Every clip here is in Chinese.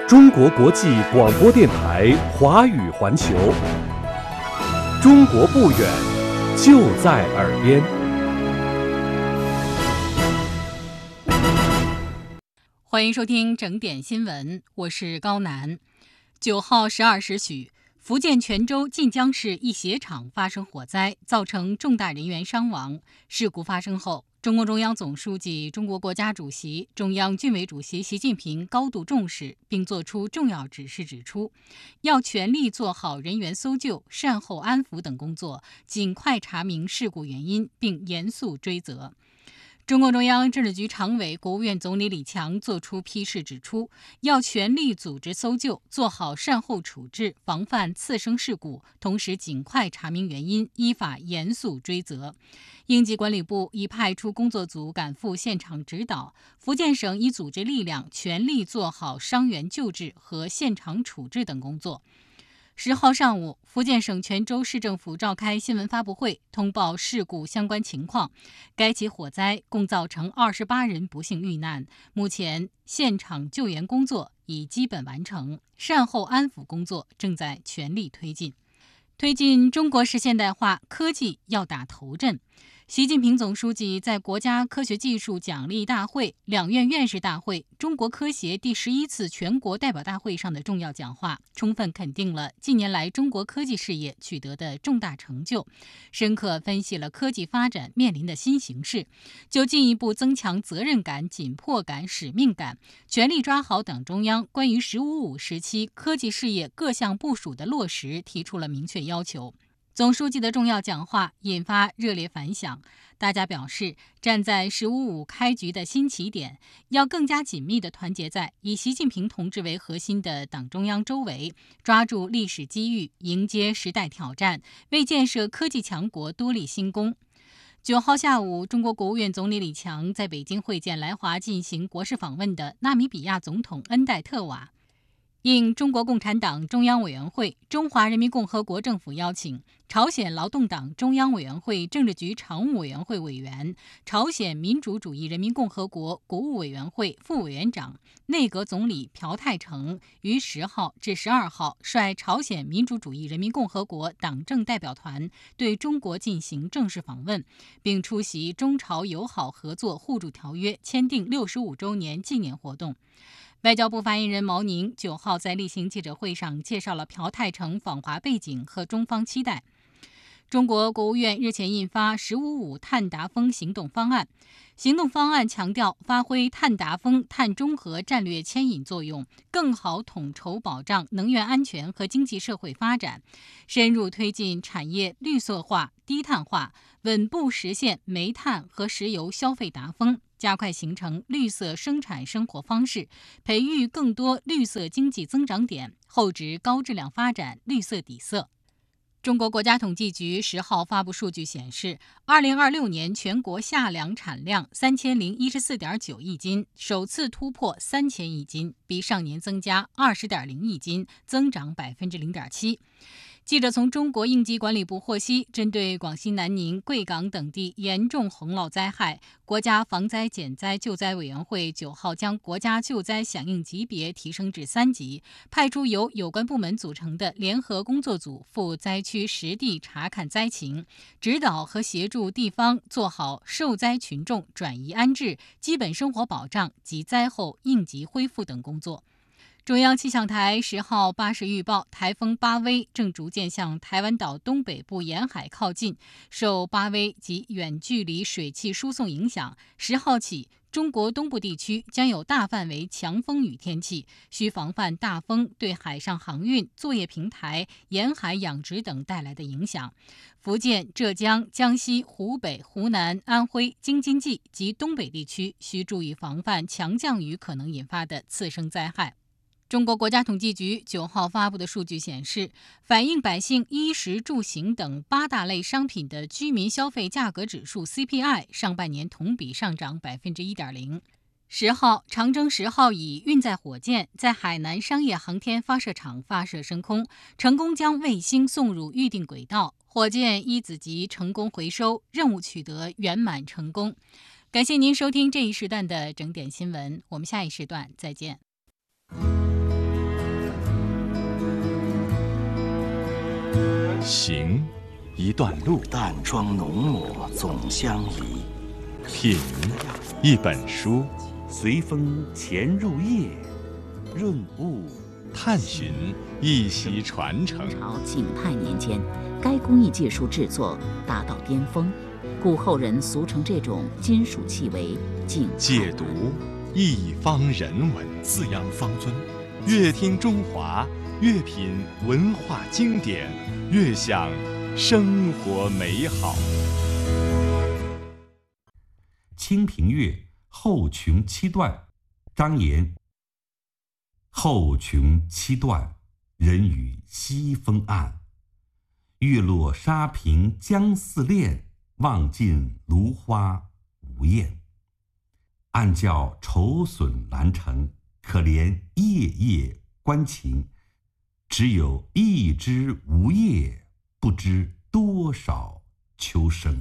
中国国际广播电台华语环球，中国不远，就在耳边。 欢迎收听整点新闻，我是高楠。9号12时许，福建泉州晋江市一鞋厂发生火灾，造成重大人员伤亡。事故发生后，中共中央总书记、中国国家主席、中央军委主席习近平高度重视，并作出重要指示，指出要全力做好人员搜救、善后安抚等工作，尽快查明事故原因，并严肃追责。中共中央政治局常委、国务院总理李强作出批示，指出要全力组织搜救，做好善后处置，防范次生事故，同时尽快查明原因，依法严肃追责。应急管理部已派出工作组赶赴现场指导，福建省已组织力量全力做好伤员救治和现场处置等工作。10号上午，福建省泉州市政府召开新闻发布会，通报事故相关情况。该起火灾共造成28人不幸遇难，目前现场救援工作已基本完成，善后安抚工作正在全力推进。推进中国式现代化，科技要打头阵。习近平总书记在国家科学技术奖励大会、两院院士大会、中国科协第11次全国代表大会上的重要讲话，充分肯定了近年来中国科技事业取得的重大成就，深刻分析了科技发展面临的新形势，就进一步增强责任感、紧迫感、使命感，全力抓好党中央关于“15+5”时期科技事业各项部署的落实提出了明确要求。总书记的重要讲话引发热烈反响，大家表示，站在“15+5”开局的新起点，要更加紧密地团结在以习近平同志为核心的党中央周围，抓住历史机遇，迎接时代挑战，为建设科技强国多立新功。9号下午，中国国务院总理李强在北京会见来华进行国事访问的纳米比亚总统恩戴特瓦。应中国共产党中央委员会、中华人民共和国政府邀请，朝鲜劳动党中央委员会政治局常务委员会委员、朝鲜民主主义人民共和国国务委员会副委员长、内阁总理朴泰成于10号至12号率朝鲜民主主义人民共和国党政代表团对中国进行正式访问，并出席中朝友好合作互助条约签订65周年纪念活动。外交部发言人毛宁9号在例行记者会上介绍了朴泰成访华背景和中方期待。中国国务院日前印发“15+5”碳达峰行动方案，行动方案强调发挥碳达峰、碳中和战略牵引作用，更好统筹保障能源安全和经济社会发展，深入推进产业绿色化、低碳化，稳步实现煤炭和石油消费达峰，加快形成绿色生产生活方式，培育更多绿色经济增长点，厚植高质量发展绿色底色。中国国家统计局10号发布数据显示，2026年全国夏粮产量3014.9亿斤，首次突破3000亿斤，比上年增加20.0亿斤，增长0.7%。记者从中国应急管理部获悉，针对广西南宁、贵港等地严重洪涝灾害，国家防灾减灾救灾委员会9号将国家救灾响应级别提升至3级，派出由有关部门组成的联合工作组赴灾区实地查看灾情，指导和协助地方做好受灾群众转移安置、基本生活保障及灾后应急恢复等工作。中央气象台10号8时预报，台风巴威正逐渐向台湾岛东北部沿海靠近，受巴威及远距离水汽输送影响，10号起，中国东部地区将有大范围强风雨天气，需防范大风对海上航运、作业平台、沿海养殖等带来的影响。福建、浙江、江西、湖北、湖南、安徽、京津冀及东北地区需注意防范强降雨可能引发的次生灾害。中国国家统计局9号发布的数据显示，反映百姓衣食住行等8大类商品的居民消费价格指数 CPI 上半年同比上涨 1.0%。10号，长征10号乙运载火箭在海南商业航天发射场发射升空，成功将卫星送入预定轨道，火箭一子级成功回收，任务取得圆满成功。感谢您收听这一时段的整点新闻，我们下一时段再见。 行，一段路； 淡妆浓抹总相宜。 品，一本书； 随风潜入夜，润物探寻一席传承。 朝景泰年间，该工艺技术制作达到巅峰，故后人俗称这种金属器为景泰。 解读一方人文， 滋养方尊。 越听中华，越品文化经典，越享生活美好。 清平乐后琼七段，张炎。后琼七段，人语西风岸。月落沙平江似练，望尽芦花无厌。暗教愁损兰城，可怜夜夜关情。只有一枝无叶，不知多少秋声。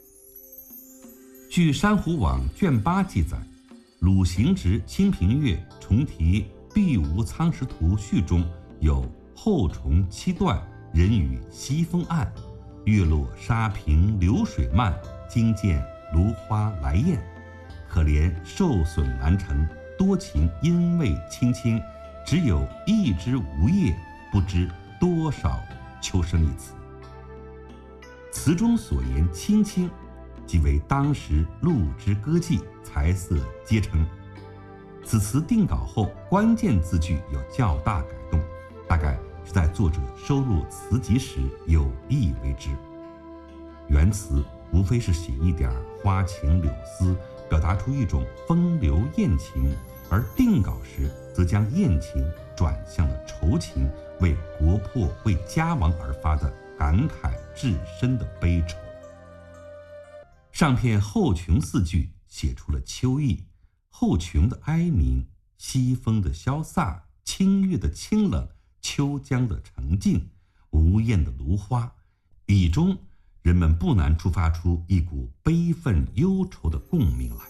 据珊瑚网卷8记载，鲁行之《清平乐重题碧梧苍石图序》中有后重七段，人语西风岸，月落沙平流水漫，惊见芦花来艳。可怜受损兰城，多情因为青青。只有一枝无叶，不知多少秋声一词。词中所言青青，即为当时录之歌妓，才色皆称。此词定稿后，关键字句有较大改动，大概是在作者收录词集时有意为之。原词无非是写一点花情柳丝，表达出一种风流艳情，而定稿时则将艳情转向了愁情，为国破为家亡而发的感慨至深的悲愁。上片后琼4句写出了秋意，后琼的哀鸣，西风的潇洒，清月的清冷，秋江的澄净，无厌的芦花，以中人们不难触发出一股悲愤忧愁的共鸣来。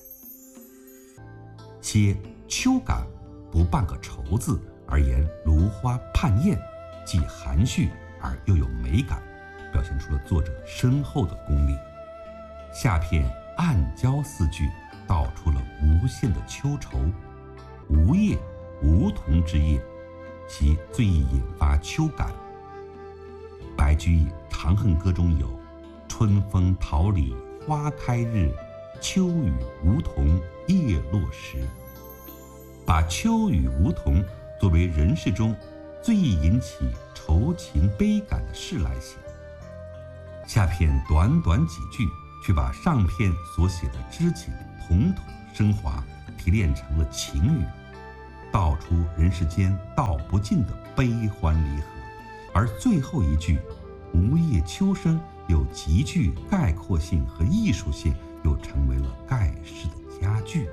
写秋感不半个愁字，而言芦花盼艳，既含蓄而又有美感，表现出了作者深厚的功力。下片暗交4句道出了无限的秋愁。无叶，梧桐之叶，其最易引发秋感。白居易《长恨歌》中有春风桃李花开日，秋雨梧桐叶落时，把秋雨梧桐作为人世中最易引起愁情悲感的事来写。下片短短几句，却把上片所写的知己统统升华，提炼成了情语，道出人世间道不尽的悲欢离合。而最后一句无叶秋声有极具概括性和艺术性，又成为了盖世的佳句。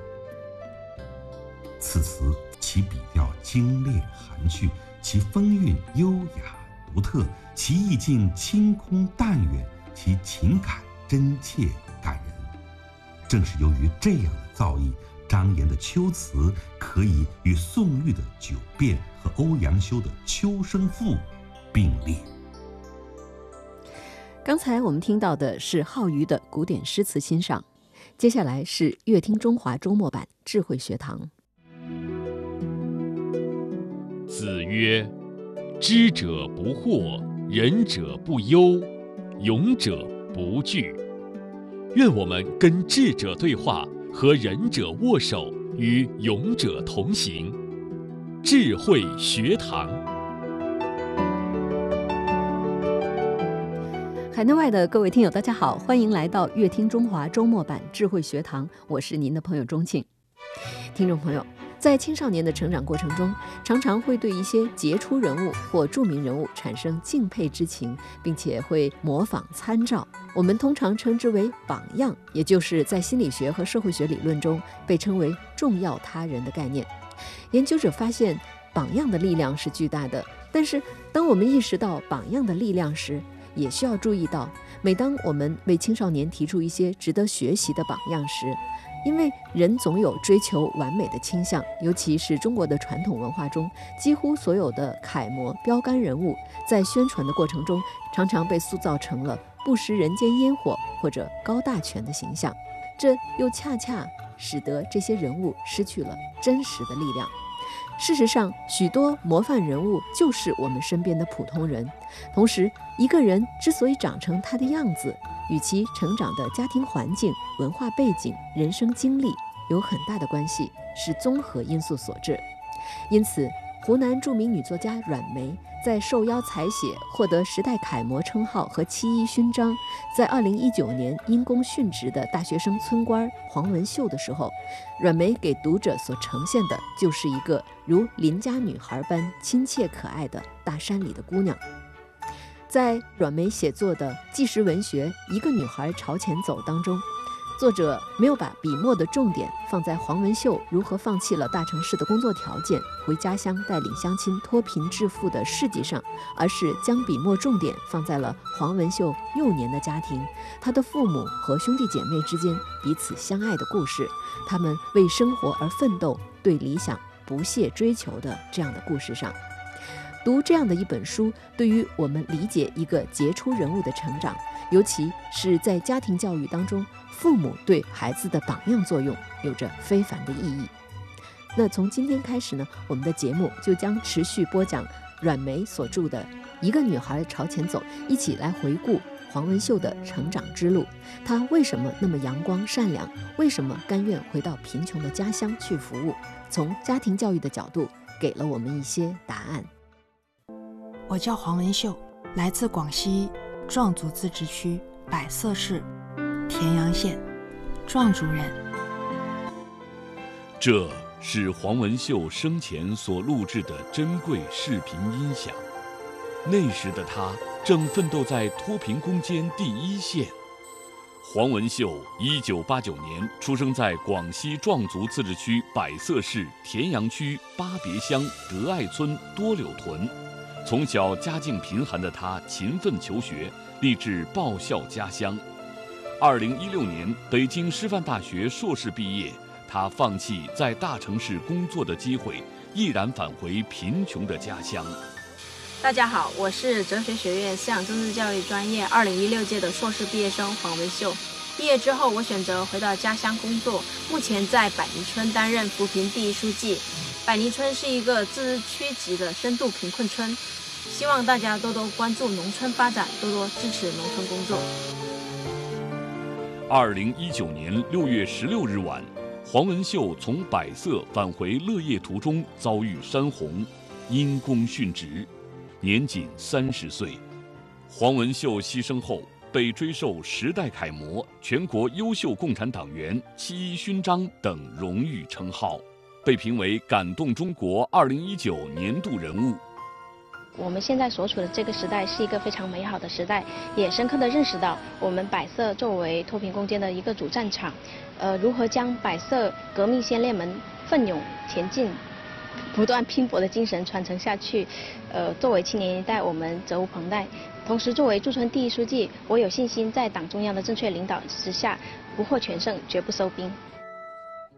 此词其笔调精炼含蓄，其风韵优雅独特，其意境清空淡远，其情感真切感人。正是由于这样的造诣，张炎的秋词可以与宋玉的《九变》和欧阳修的《秋声赋》并列。 刚才我们听到的是浩瑜的古典诗词欣赏，接下来是乐听中华周末版智慧学堂。 子曰：知者不惑，仁者不忧，勇者不惧。愿我们跟智者对话，和仁者握手，与勇者同行。智慧学堂。 海内外的各位听友大家好，欢迎来到乐听中华周末版智慧学堂，我是您的朋友钟庆。听众朋友，在青少年的成长过程中，常常会对一些杰出人物或著名人物产生敬佩之情，并且会模仿参照。我们通常称之为榜样，也就是在心理学和社会学理论中被称为重要他人的概念。研究者发现，榜样的力量是巨大的，但是当我们意识到榜样的力量时，也需要注意到，每当我们为青少年提出一些值得学习的榜样时， 因为人总有追求完美的倾向，尤其是中国的传统文化中，几乎所有的楷模标杆人物在宣传的过程中，常常被塑造成了不食人间烟火或者高大全的形象，这又恰恰使得这些人物失去了真实的力量。事实上，许多模范人物就是我们身边的普通人。同时，一个人之所以长成他的样子，与其成长的家庭环境、文化背景、人生经历有很大的关系，是综合因素所致。因此，湖南著名女作家阮梅在受邀采写获得时代楷模称号和七一勋章，在2019年因公殉职的大学生村官黄文秀的时候，阮梅给读者所呈现的就是一个如邻家女孩般亲切可爱的大山里的姑娘。在阮梅写作的纪实文学《一个女孩朝前走》当中，作者没有把笔墨的重点放在黄文秀如何放弃了大城市的工作条件，回家乡带领乡亲脱贫致富的事迹上，而是将笔墨重点放在了黄文秀幼年的家庭，她的父母和兄弟姐妹之间彼此相爱的故事，他们为生活而奋斗，对理想不懈追求的这样的故事上。读这样的一本书，对于我们理解一个杰出人物的成长，尤其是在家庭教育当中，父母对孩子的榜样作用有着非凡的意义。那从今天开始呢，我们的节目就将持续播讲阮梅所著的《一个女孩朝前走》，一起来回顾黄文秀的成长之路。她为什么那么阳光善良？为什么甘愿回到贫穷的家乡去服务？从家庭教育的角度，给了我们一些答案。 我叫黄文秀，来自广西壮族自治区百色市田阳县，壮族人。 这是黄文秀生前所录制的珍贵视频音响。那时的他正奋斗在脱贫攻坚第一线。黄文秀1989年出生在广西壮族自治区百色市田阳区巴别乡德爱村多柳屯。从小家境贫寒的他勤奋求学，立志报效家乡。2016年北京师范大学硕士毕业，他放弃在大城市工作的机会，毅然返回贫穷的家乡。 大家好，我是哲学学院思想政治教育专业2016届的硕士毕业生黄文秀。毕业之后，我选择回到家乡工作，目前在百泥村担任扶贫第一书记。百泥村是一个自治区级的深度贫困村，希望大家多多关注农村发展，多多支持农村工作。 2019年6月16日晚，黄文秀从百色返回乐业途中遭遇山洪，因公殉职，年仅30岁。黄文秀牺牲后，被追授时代楷模、全国优秀共产党员、七一勋章等荣誉称号，被评为感动中国2019年度人物。 我们现在所处的这个时代是一个非常美好的时代，也深刻地认识到我们百色作为脱贫攻坚的一个主战场，如何将百色革命先烈们奋勇前进、不断拼搏的精神传承下去，作为青年一代，我们责无旁贷。同时，作为驻村第一书记，我有信心在党中央的正确领导之下，不获全胜，绝不收兵。